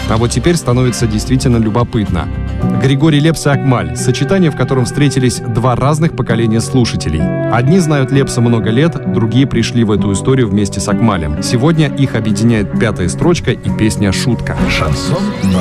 А вот теперь становится действительно любопытно. Григорий Лепс и Акмаль – сочетание, в котором встретились два разных поколения слушателей. Одни знают Лепса много лет, другие пришли в эту историю вместе с Акмалем. Сегодня их объединяет пятая строчка и песня «Шутка». Шансон